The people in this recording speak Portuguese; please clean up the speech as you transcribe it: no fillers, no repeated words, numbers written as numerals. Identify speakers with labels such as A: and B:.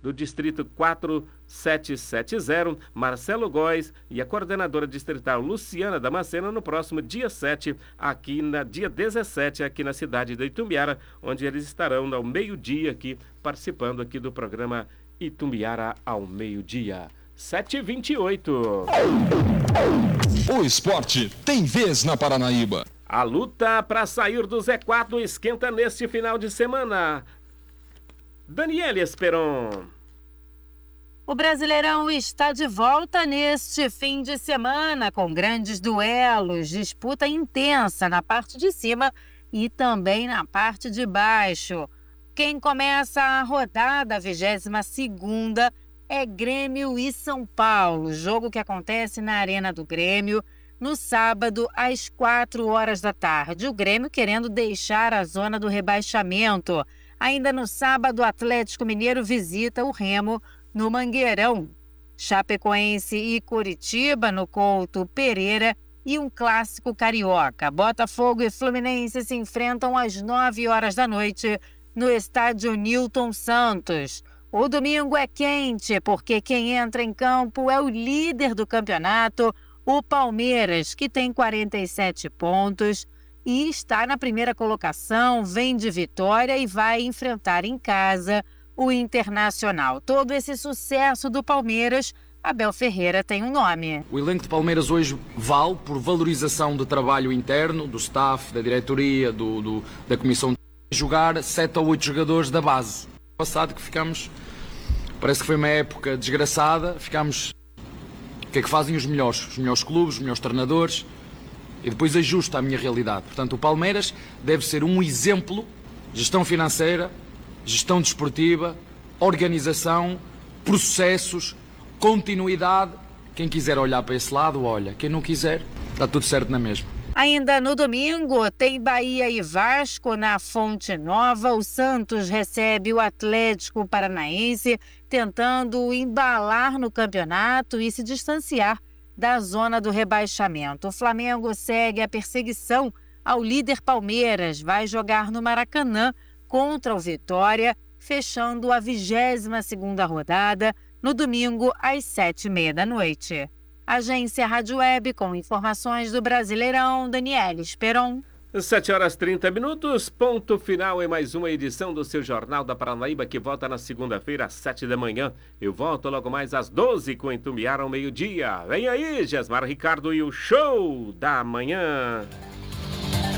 A: do Distrito 4770, Marcelo Góes, e a coordenadora distrital Luciana Damasceno no próximo dia 7, dia 17, aqui na cidade de Itumbiara, onde eles estarão ao meio-dia aqui, participando aqui do programa Itumbiara ao meio-dia. 7h28.
B: O esporte tem vez na Paranaíba.
A: A luta para sair do Z4 esquenta neste final de semana. Daniele Esperon.
C: O Brasileirão está de volta neste fim de semana, com grandes duelos, disputa intensa na parte de cima e também na parte de baixo. Quem começa a rodada, a 22ª, é Grêmio e São Paulo, jogo que acontece na Arena do Grêmio, no sábado, às 4 da tarde. O Grêmio querendo deixar a zona do rebaixamento. Ainda no sábado, o Atlético Mineiro visita o Remo no Mangueirão. Chapecoense e Coritiba no Couto Pereira e um clássico carioca. Botafogo e Fluminense se enfrentam às 9 da noite no estádio Newton Santos. O domingo é quente, porque quem entra em campo é o líder do campeonato, o Palmeiras, que tem 47 pontos e está na primeira colocação, vem de vitória e vai enfrentar em casa o Internacional. Todo esse sucesso do Palmeiras, Abel Ferreira tem um nome.
D: O elenco de Palmeiras hoje vale por valorização do trabalho interno, do staff, da diretoria, da comissão de jogar 7 ou 8 jogadores da base. Passado que ficamos, parece que foi uma época desgraçada, ficamos, o que é que fazem os melhores clubes, os melhores treinadores, e depois ajusta à minha realidade. Portanto, o Palmeiras deve ser um exemplo, gestão financeira, gestão desportiva, organização, processos, continuidade. Quem quiser olhar para esse lado, olha. Quem não quiser, está tudo certo na mesma.
C: Ainda no domingo, tem Bahia e Vasco na Fonte Nova. O Santos recebe o Atlético Paranaense, tentando embalar no campeonato e se distanciar da zona do rebaixamento. O Flamengo segue a perseguição ao líder Palmeiras. Vai jogar no Maracanã contra o Vitória, fechando a 22ª rodada no domingo às 7h30 da noite. Agência Rádio Web com informações do Brasileirão, Daniele Esperon.
A: 7h30, ponto final em mais uma edição do seu Jornal da Paranaíba, que volta na segunda-feira às 7 da manhã. Eu volto logo mais às 12 com Itumbiara ao meio-dia. Vem aí, Gesmar Ricardo e o Show da Manhã.